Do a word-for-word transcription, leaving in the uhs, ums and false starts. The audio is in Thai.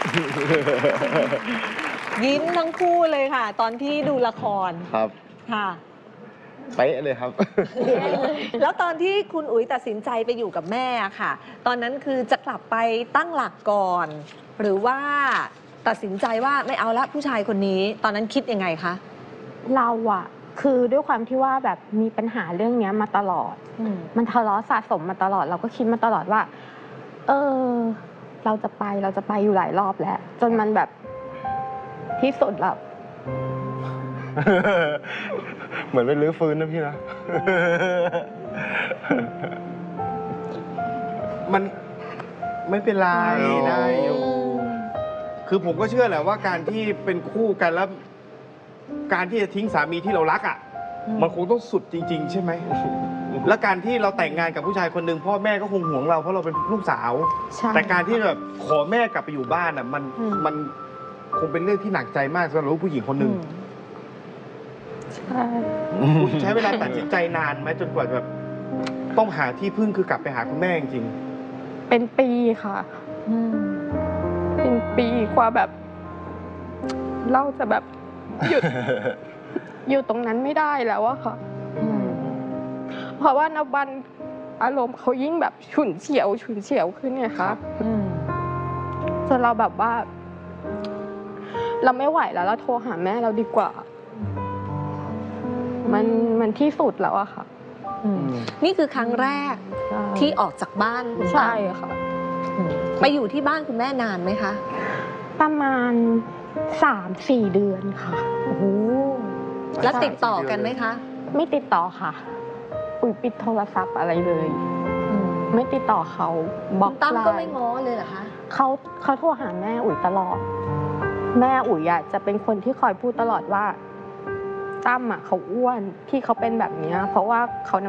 ยิ้มทั้งคู่เลยค่ะ ตอนที่ดูละครครับค่ะเป๊ะเลยครับแล้วตอนที่คุณอุ๋ยตัดสินใจไปอยู่กับแม่ค่ะ ตอนนั้นคือจะกลับไปตั้งหลักก่อน หรือว่าตัดสินใจว่าไม่เอาละผู้ชายคนนี้ ตอนนั้นคิดยังไงคะเราอะคือด้วยความที่ว่าแบบมีปัญหาเรื่องนี้มาตลอดมันทะเลาะสะสมมาตลอด เราก็คิดมาตลอดว่าเออเราจะไปเราจะไปอยู่หลายรอบแล้วจนมันแบบที่สุดแล้วเหมือนไปรื้อฟื้นนะพี่นะมันไม่เป็นไรได้อยู่คือผมก็เชื่อแหละว่าการที่เป็นคู่กันแล้วการที่จะทิ้งสามีที่เรารักอ่ะมันคงต้องสุดจริง ๆ ใช่ไหม และการที่เราแต่งงานกับผู้ชายคนหนึ่งพ่อแม่ก็คงห่วงเราเพราะเราเป็นลูกสาวแต่การที่แบบขอแม่กลับไปอยู่บ้านอ่ะมันมันคงเป็นเรื่องที่หนักใจมากสำหรับลูกผู้หญิงคนหนึ่งคุณใช้เวลาตัดสินใจนานไหมจนกว่าแบบต้องหาที่พึ่งคือกลับไปหาคุณแม่จริงๆเป็นปีค่ะเป็นปีกว่าแบบเราจะแบบหยุดอยู่ตรงนั้นไม่ได้แล้วอะค่ะเพราะว่านับวันอารมณ์เขายิ่งแบบฉุนเฉียวฉุนเฉียวขึ้นไงคะจนเราแบบว่าเราไม่ไหวแล้วเราโทรหาแม่เราดีกว่ามันมันที่สุดแล้วอะค่ะนี่คือครั้งแรกที่ออกจากบ้านคุณป้าใช่ค่ะไปอยู่ที่บ้านคุณแม่นานไหมคะประมาณสามสี่เดือนค่ะโอ้โหแล้วติดต่อกันไหมคะไม่ติดต่อค่ะอุ๋ยปิดโทรศัพท์อะไรเลยไม่ติดต่อเขาบล็อกไลน์ตั้มก็ไม่ง้อเลยเหรอคะเขาเขาโทรหาแม่อุ๋ยตลอดแม่อุ๋ยอะจะเป็นคนที่คอยพูดตลอดว่าตั้มอะเขาอ้วนที่เขาเป็นแบบนี้เพราะว่าเขา